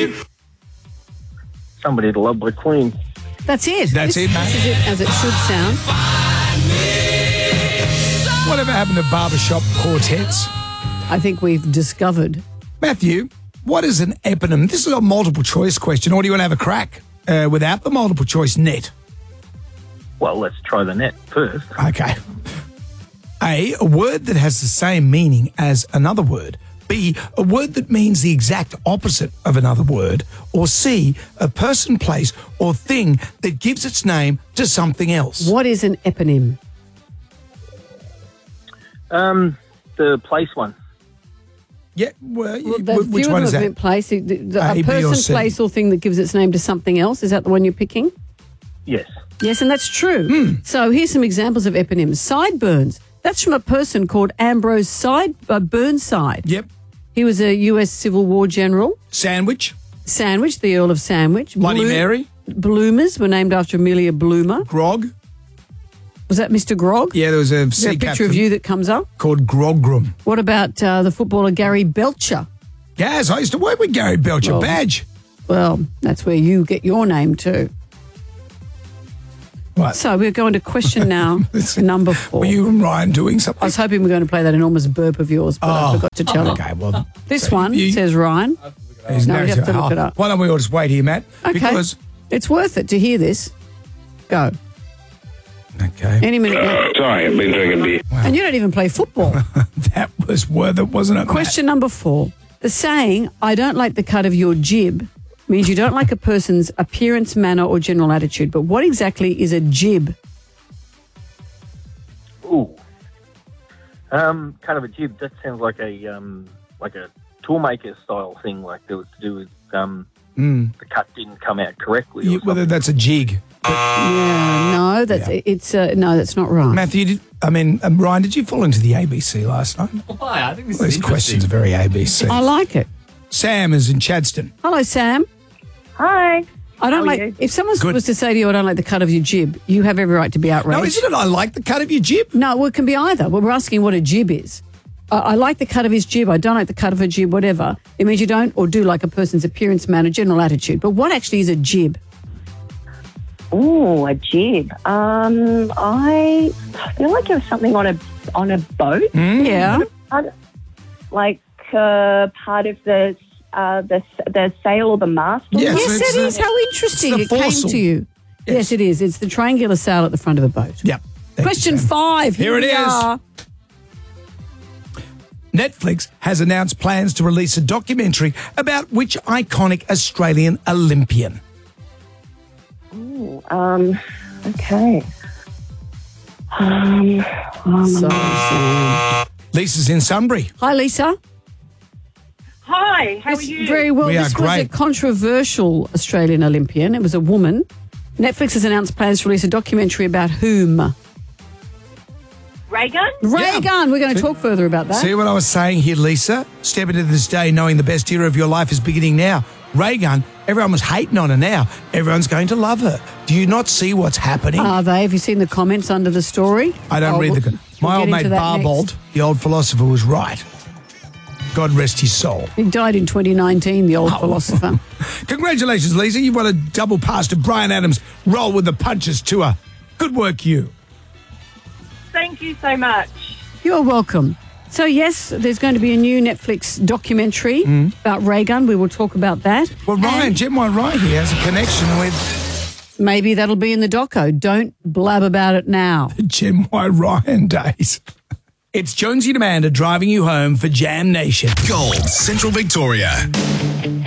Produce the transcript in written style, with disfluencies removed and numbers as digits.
Somebody to love the Queen. That's it. That's it, mate. This is it as it should sound. Whatever happened to barbershop quartets? I think we've discovered. Matthew, what is an eponym? This is a multiple choice question, or do you want to have a crack without the multiple choice net? Well, let's try the net first. Okay. A word that has the same meaning as another word. B, a word that means the exact opposite of another word. Or C, a person, place, or thing that gives its name to something else. What is an eponym? The place one. Yeah, well, which one is that? Place, a A, B, or person, C? place, or thing that gives its name to something else. Is that the one you're picking? Yes. Yes, and that's true. So here's some examples of eponyms. Sideburns. That's from a person called Ambrose Burnside. Yep. He was a US Civil War general. Sandwich. Sandwich, the Earl of Sandwich. Bloody Mary. Bloomers were named after Amelia Bloomer. Grog. Was that Mr. Grog? Yeah, there was a Is there sea a picture captain of you that comes up? called Grogram. What about the footballer Gary Belcher? Yes, I used to work with Gary Belcher. Well, Badge. Well, that's where you get your name too. Right. So we're going to question now number 4. Were you and Ryan doing I something? was hoping we were going to play that enormous burp of yours, but I forgot to tell you. Okay, well. This so one you- says Ryan. He's No, we have to look it up. Why don't we all just wait here, Matt? Okay. Because. It's worth it to hear this. Go. Okay. Any minute now. Sorry, I've been drinking beer. And you don't even play football. That was worth it, wasn't it? Question number 4. The saying, I don't like the cut of your jib, means you don't like a person's appearance, manner, or general attitude. But what exactly is a jib? Ooh. Kind of a jib. That sounds like a toolmaker style thing, like that was to do with the cut didn't come out correctly. Or Whether something. that's a jig. No, that's not right. Matthew, Ryan, did you fall into the ABC last night? Why? I think this These is questions are very ABC. I like it. Sam is in Chadston. Hello, Sam. Hi. I don't How are like. you? If someone Good. was to say to you, "I don't like the cut of your jib," you have every right to be outraged. No, isn't it? I like the cut of your jib. No, well, it can be either. Well, we're asking what a jib is. I like the cut of his jib. I don't like the cut of a jib. Whatever. It means you don't or do like a person's appearance, manner, general attitude. But what actually is a jib? Ooh, a jib. I feel like it was something on a boat. Yeah. Like part of the sail or the mast. Or Yes. Yes, it's it is. the- How interesting it's the it came foresail. to you. Yes, it is. It's the triangular sail at the front of a boat. Yep. Thank Question you, Sam. 5. Here it we is. are. Netflix has announced plans to release a documentary about which iconic Australian Olympian. Okay. Sorry, Sam. Lisa's in Sunbury. Hi, Lisa. Hi. How Yes, very well. We are This was a great. controversial Australian Olympian. It was a woman. Netflix has announced plans to release a documentary about whom? Reagan? Ray Gunn. We're going to talk further about that. See what I was saying here, Lisa? Step into this day knowing the best era of your life is beginning now. Reagan, everyone was hating on her now. Everyone's going to love her. Do you not see what's happening? Are they? Have you seen the comments under the story? I don't read the... My old mate Barbold, the old philosopher, was right. God rest his soul. He died in 2019, the old philosopher. Congratulations, Lisa. You've won a double pass to Brian Adams' Roll with the Punches tour. Good work, you. Thank you so much. You're welcome. So, yes, there's going to be a new Netflix documentary about Ray Gunn. We will talk about that. Well, Ryan, Jen White Ryan here has a connection with Maybe that'll be in the doco. Don't blab about it now. the Jen White Ryan days. It's Jonesy and Amanda driving you home for Jam Nation. Gold, Central Victoria.